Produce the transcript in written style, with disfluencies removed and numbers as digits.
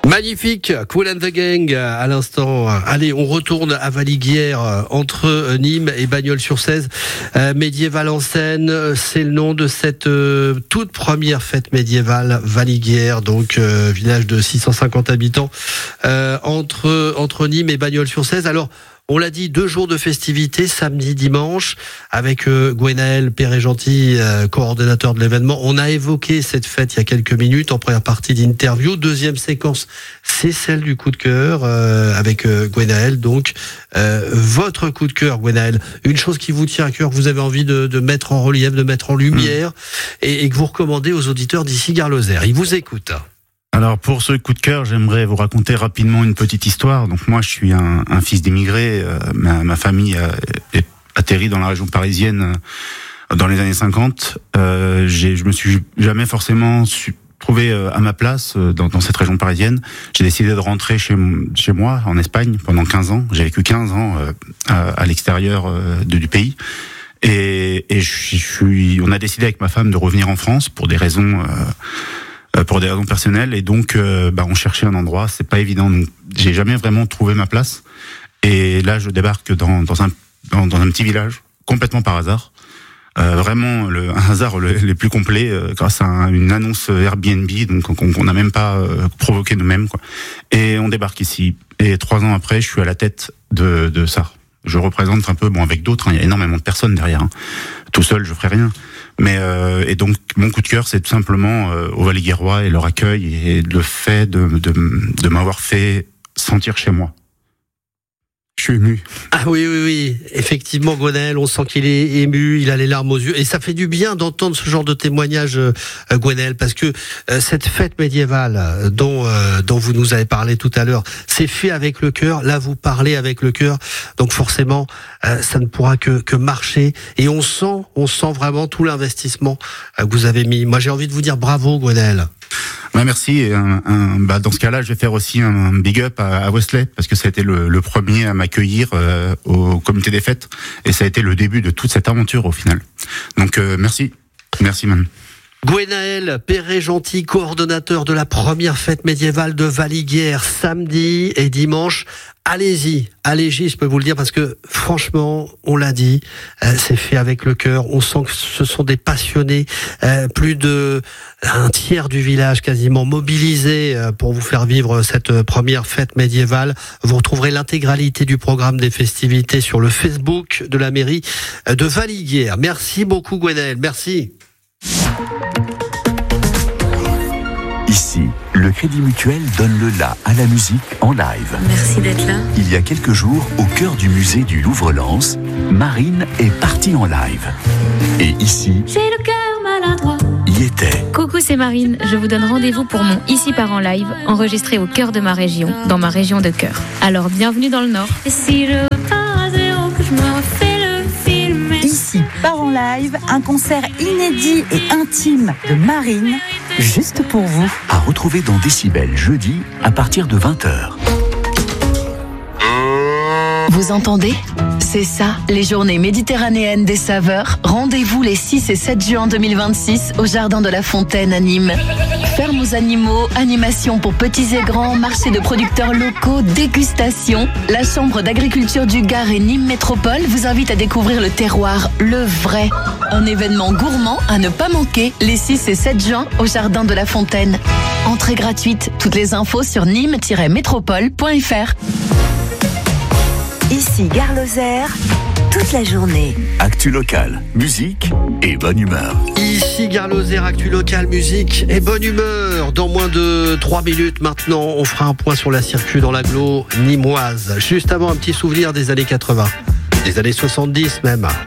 Magnifique, Kool and the Gang à l'instant. Allez, on retourne à Valiguières entre Nîmes et Bagnols-sur-Cèze. Médiéval en scène, c'est le nom de cette toute première fête médiévale Valiguières, donc village de 650 habitants entre Nîmes et Bagnols-sur-Cèze. Alors, on l'a dit, 2 jours de festivités, samedi, dimanche, avec Gwenaël Perret-Gentil, coordonnateur de l'événement. On a évoqué cette fête il y a quelques minutes en première partie d'interview. Deuxième séquence, c'est celle du coup de cœur avec Gwenaël. Donc, votre coup de cœur, Gwenaël, une chose qui vous tient à cœur, que vous avez envie de mettre en relief, de mettre en lumière, et que vous recommandez aux auditeurs d'ici Gare-Lozère. Ils vous écoutent. Alors pour ce coup de cœur, j'aimerais vous raconter rapidement une petite histoire. Donc moi, je suis un fils d'immigrés. Ma famille est atterrie dans la région parisienne dans les années 50. Je me suis jamais forcément trouvé à ma place dans cette région parisienne. J'ai décidé de rentrer chez moi en Espagne pendant 15 ans. J'ai vécu 15 ans à l'extérieur du pays. Et on a décidé avec ma femme de revenir en France pour des raisons personnelles, et donc on cherchait un endroit. C'est pas évident, donc j'ai jamais vraiment trouvé ma place, et là je débarque dans un petit village complètement par hasard, vraiment un hasard le plus complet, grâce à une annonce Airbnb, donc qu'on n'a même pas provoqué nous-mêmes, quoi. Et on débarque ici, et 3 ans après, je suis à la tête de ça. Je représente un peu, avec d'autres, il y a énormément de personnes derrière. Tout seul, je ferai rien. Mais et donc mon coup de cœur, c'est tout simplement aux Valiguiérois et leur accueil, et le fait de m'avoir fait sentir chez moi. Je suis ému. Ah oui, effectivement, Gwenaël, on sent qu'il est ému, il a les larmes aux yeux, et ça fait du bien d'entendre ce genre de témoignage, Gwenaël, parce que cette fête médiévale dont vous nous avez parlé tout à l'heure, c'est fait avec le cœur. Là, vous parlez avec le cœur, donc forcément, ça ne pourra que marcher, et on sent vraiment tout l'investissement que vous avez mis. Moi, j'ai envie de vous dire bravo, Gwenaël. Merci. Dans ce cas-là, je vais faire aussi un big up à Wesley, parce que ça a été le premier à m'accueillir au comité des fêtes, et ça a été le début de toute cette aventure au final. Donc merci man. Gwenaël Perret-Gentil, coordonnateur de la première fête médiévale de Valiguières, samedi et dimanche. Allez-y, je peux vous le dire, parce que franchement, on l'a dit, c'est fait avec le cœur. On sent que ce sont des passionnés, plus de un tiers du village quasiment mobilisé pour vous faire vivre cette première fête médiévale. Vous retrouverez l'intégralité du programme des festivités sur le Facebook de la mairie de Valiguières. Merci beaucoup, Gwenaël, merci. Ici, le Crédit Mutuel donne le la à la musique en live. Merci d'être là. Il y a quelques jours, au cœur du musée du Louvre-Lens, Marine est partie en live. Et ici, j'ai le cœur maladroit, y était. Coucou, c'est Marine. Je vous donne rendez-vous pour mon Ici part en live, enregistré au cœur de ma région, dans ma région de cœur. Alors, bienvenue dans le Nord. Et si je pars à zéro, que je me refais le film. Ici part en live, un concert inédit et intime de Marine, juste pour vous. À retrouver dans Décibel jeudi à partir de 20h. Vous entendez ? C'est ça, les journées méditerranéennes des saveurs. Rendez-vous les 6 et 7 juin 2026 au Jardin de la Fontaine à Nîmes. Ferme aux animaux, animations pour petits et grands, marché de producteurs locaux, dégustation. La Chambre d'agriculture du Gard et Nîmes Métropole vous invite à découvrir le terroir, le vrai. Un événement gourmand à ne pas manquer les 6 et 7 juin au Jardin de la Fontaine. Entrée gratuite, toutes les infos sur nîmes-métropole.fr. Ici Gare-Lozère, toute la journée. Actu locale, musique et bonne humeur. Ici Gare-Lozère, actu locale, musique et bonne humeur. Dans moins de 3 minutes maintenant, on fera un point sur la circuit dans l'agglo nîmoise. Juste avant, un petit souvenir des années 80, des années 70 même.